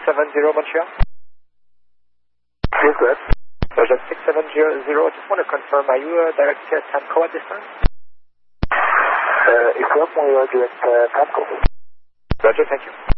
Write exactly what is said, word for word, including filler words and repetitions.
seven zero Montreal. Yes, go ahead. Roger, six seven zero zero. Just want to confirm, are you uh, direct to TAMCO at this time? Uh, if you want, we are direct uh, TAMCO. Roger, thank you.